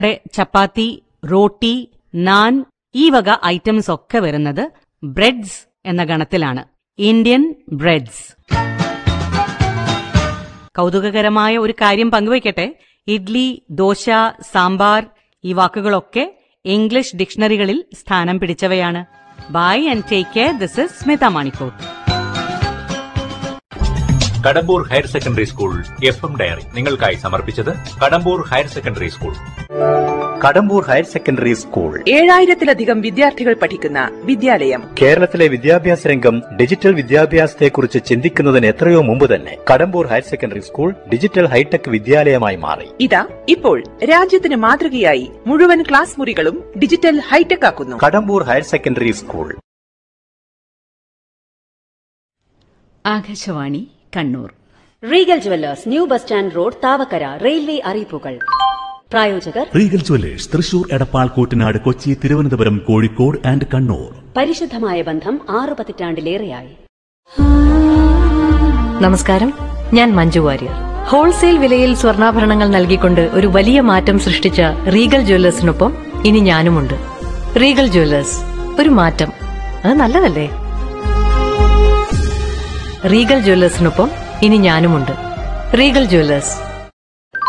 ചപ്പാത്തി, റോട്ടി, നാൻ ഈ വക ഐറ്റംസ് ഒക്കെ വരുന്നത് ബ്രെഡ്സ് എന്ന ഗണത്തിലാണ്. Indian breads. കൗതുകകരമായ ഒരു കാര്യം പങ്കുവയ്ക്കട്ടെ. ഇഡ്ലി, ദോശ, സാമ്പാർ ഈ വാക്കുകളൊക്കെ ഇംഗ്ലീഷ് ഡിക്ഷണറികളിൽ സ്ഥാനം പിടിച്ചവയാണ്. By and take care. This is Smitha മണിക്കോട്ട്. Kadambur higher secondary school FM diary നിങ്ങൾക്കായി സമർപ്പിച്ചത് Kadambur higher secondary school. Kadambur higher secondary school 7000-ലധികം വിദ്യാർത്ഥികൾ പഠിക്കുന്ന വിദ്യാലയം. കേരളത്തിലെ വിദ്യാഭ്യാസ രംഗം ഡിജിറ്റൽ വിദ്യാഭ്യാസത്തെക്കുറിച്ച് ചിന്തിക്കുന്നതിന് എത്രയോ മുമ്പ് തന്നെ Kadambur higher secondary school digital hi tech വിദ്യാലയമായി മാറി. ഇതാ ഇപ്പോൾ രാജ്യത്തിന് മാതൃകയായി മുഴുവൻ ക്ലാസ് മുറികളും ഡിജിറ്റൽ ഹൈടെക് ആക്കുന്നു. Kadambur higher secondary school. Akashvani Kannur. Regal jewellers, new bus stand road, Thavakkara. Railway അറിയിപ്പുകൾ. പ്രായോജകർ Regal jewellers, Thrissur, Edappal, Koottanad, Kochi, Thiruvananthapuram, Kozhikode and Kannur. പരിശുദ്ധമായ ബന്ധം 6 പതിറ്റാണ്ടിലേറെയായി. നമസ്കാരം, ഞാൻ മഞ്ജു വാര്യർ. ഹോൾസെയിൽ വിലയിൽ സ്വർണ്ണാഭരണങ്ങൾ നൽകിക്കൊണ്ട് ഒരു വലിയ മാറ്റം സൃഷ്ടിച്ച റീഗൽ ജുവല്ലേഴ്സിനൊപ്പം ഇനി ഞാനുമുണ്ട്. റീഗൽ ജുവല്ലേഴ്സ്, ഒരു മാറ്റം, അത് നല്ലതല്ലേ? റീഗൽ ജുവല്ലേഴ്സിനൊപ്പം ഇനി ഞാനുമുണ്ട്. Regal jewellers.